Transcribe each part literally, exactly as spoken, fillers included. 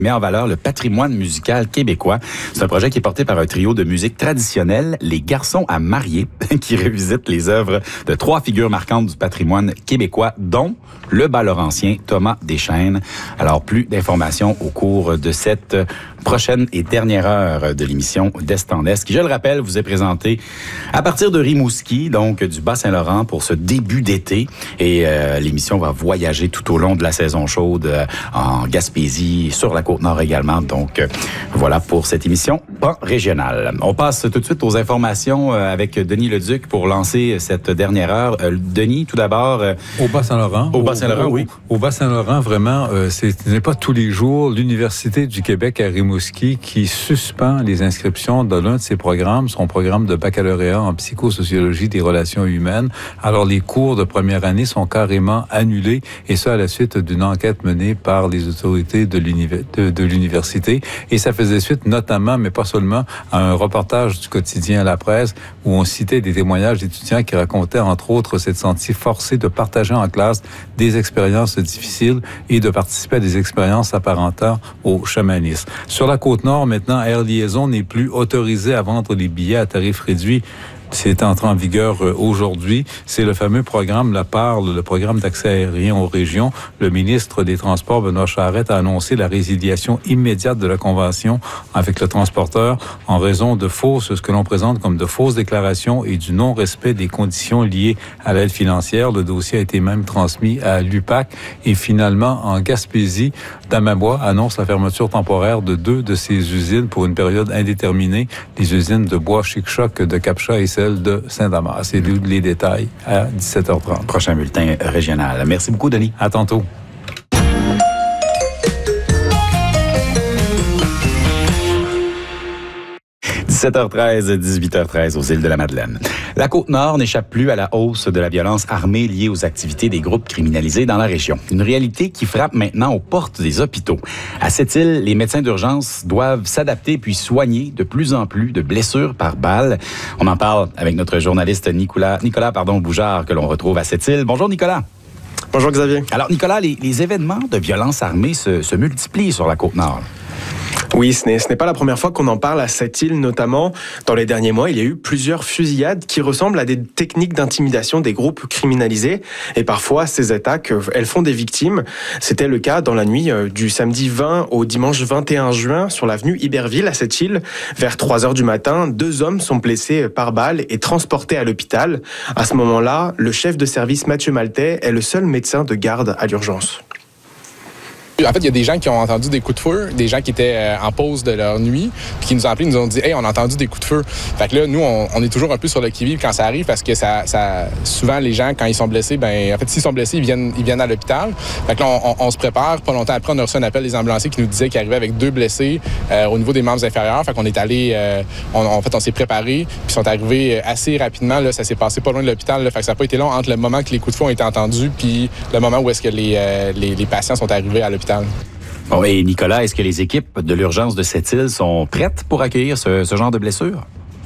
met en valeur le patrimoine musical québécois. C'est un projet qui est porté par un trio de musique traditionnelle, les Garçons à marier, qui revisite les œuvres de trois figures marquantes du patrimoine québécois, dont le bas-laurentien Thomas Deschênes. Alors, plus d'informations au cours de cette prochaine et dernière heure de l'émission d'Est en Est, qui, je le rappelle, vous est présentée à partir de Rimouski, donc du Bas-Saint-Laurent, pour ce début d'été. Et euh, l'émission va voyager tout au long de la saison chaude euh, en Gaspésie, sur la Côte-Nord également. Donc, euh, voilà pour cette émission pan régionale. On passe tout de suite aux informations euh, avec Denis Leduc pour lancer cette dernière heure. Euh, Denis, tout d'abord... Euh, au Bas-Saint-Laurent. Au Bas-Saint-Laurent, oui. Au, au Bas-Saint-Laurent, vraiment, euh, ce n'est pas tous les jours l'Université du Québec à Rimouski qui suspend les inscriptions de l'un de ses programmes, son programme de baccalauréat en psychosociologie des relations humaines. Alors, les cours de première année sont carrément annulés, et ça à la suite d'une enquête menée par les autorités de, l'univers, de, de l'université. Et ça faisait suite notamment, mais pas seulement, à un reportage du quotidien La Presse où on citait des témoignages d'étudiants qui racontaient, entre autres, s'être sentis forcés de partager en classe des expériences difficiles et de participer à des expériences apparentant au chamanisme. Sur la Côte-Nord, maintenant, Air Liaison n'est plus autorisé à vendre les billets à tarif réduit. C'est entré en vigueur aujourd'hui. C'est le fameux programme La Parle, le programme d'accès aérien aux régions. Le ministre des Transports, Benoît Charette, a annoncé la résiliation immédiate de la convention avec le transporteur en raison de fausses, ce que l'on présente comme de fausses déclarations et du non-respect des conditions liées à l'aide financière. Le dossier a été même transmis à l'U P A C. Et finalement, en Gaspésie, Damabois annonce la fermeture temporaire de deux de ses usines pour une période indéterminée. Les usines de bois Chic-Choc de Capcha et de Saint-Damas. C'est les détails à dix-sept heures trente. Prochain bulletin régional. Merci beaucoup, Denis. À tantôt. dix-sept heures treize, dix-huit heures treize aux îles de la Madeleine. La Côte-Nord n'échappe plus à la hausse de la violence armée liée aux activités des groupes criminalisés dans la région. Une réalité qui frappe maintenant aux portes des hôpitaux. À cette île, les médecins d'urgence doivent s'adapter puis soigner de plus en plus de blessures par balle. On en parle avec notre journaliste Nicolas, Nicolas pardon, Boujard, que l'on retrouve à cette île. Bonjour Nicolas. Bonjour Xavier. Alors Nicolas, les, les événements de violence armée se, se multiplient sur la Côte-Nord. Oui, ce n'est, ce n'est pas la première fois qu'on en parle à cette île, notamment. Dans les derniers mois, il y a eu plusieurs fusillades qui ressemblent à des techniques d'intimidation des groupes criminalisés. Et parfois, ces attaques, elles font des victimes. C'était le cas dans la nuit du samedi vingt au dimanche vingt et un juin sur l'avenue Iberville à cette île. Vers trois heures du matin, deux hommes sont blessés par balle et transportés à l'hôpital. À ce moment-là, le chef de service Mathieu Maltais est le seul médecin de garde à l'urgence. En fait, il y a des gens qui ont entendu des coups de feu, des gens qui étaient en pause de leur nuit, puis qui nous ont appelés, nous ont dit « Hey, on a entendu des coups de feu ». Fait que là, nous, on, on est toujours un peu sur le qui-vive quand ça arrive, parce que ça, ça, souvent, les gens, quand ils sont blessés, ben en fait, s'ils sont blessés, ils viennent, ils viennent à l'hôpital. Fait que là, on, on, on se prépare. Pas longtemps après, on a reçu un appel des ambulanciers qui nous disaient qu'ils arrivaient avec deux blessés euh, au niveau des membres inférieurs. Fait qu'on est allé, euh, on, en fait, on s'est préparé, puis ils sont arrivés assez rapidement. Là, ça s'est passé pas loin de l'hôpital. Là, fait que ça n'a pas été long entre le moment que les coups de feu ont été entendus, puis le moment où est-ce que les, euh, les, les patients sont arrivés à l'hôpital. Bon, et Nicolas, est-ce que les équipes de l'urgence de cette île sont prêtes pour accueillir ce, ce genre de blessures?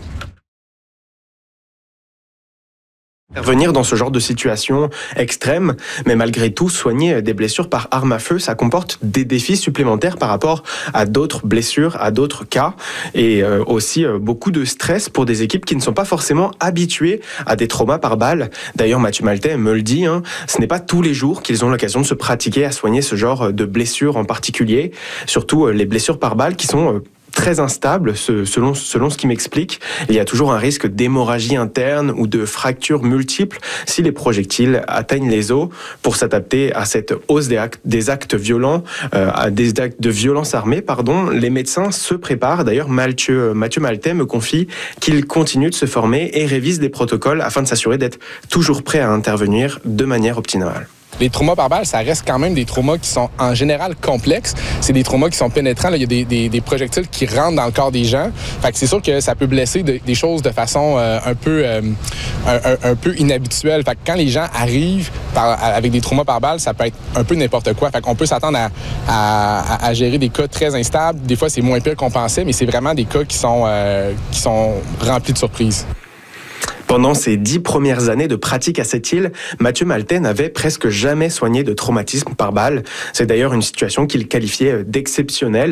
Intervenir dans ce genre de situation extrême, mais malgré tout, soigner des blessures par arme à feu, ça comporte des défis supplémentaires par rapport à d'autres blessures, à d'autres cas, et euh, aussi euh, beaucoup de stress pour des équipes qui ne sont pas forcément habituées à des traumas par balle. D'ailleurs, Mathieu Maltais me le dit, hein, ce n'est pas tous les jours qu'ils ont l'occasion de se pratiquer à soigner ce genre de blessures en particulier, surtout euh, les blessures par balle qui sont euh, très instable, selon, selon ce qu'il m'explique. Il y a toujours un risque d'hémorragie interne ou de fractures multiples si les projectiles atteignent les os. Pour s'adapter à cette hausse des actes, des actes violents, euh, à des actes de violence armée, pardon, les médecins se préparent. D'ailleurs, Mathieu, Mathieu Maltais me confie qu'il continue de se former et révise des protocoles afin de s'assurer d'être toujours prêt à intervenir de manière optimale. Les traumas par balle, ça reste quand même des traumas qui sont en général complexes. C'est des traumas qui sont pénétrants. Là, il y a des, des, des projectiles qui rentrent dans le corps des gens. Fait que c'est sûr que ça peut blesser de, des choses de façon euh, un peu euh, un, un, un peu inhabituelle. Fait que quand les gens arrivent par, avec des traumas par balle, ça peut être un peu n'importe quoi. Fait qu'on peut s'attendre à, à, à gérer des cas très instables. Des fois, c'est moins pire qu'on pensait, mais c'est vraiment des cas qui sont, euh, qui sont remplis de surprises. Pendant ses dix premières années de pratique à cette île, Mathieu Maltais n'avait presque jamais soigné de traumatisme par balle. C'est d'ailleurs une situation qu'il qualifiait d'exceptionnelle.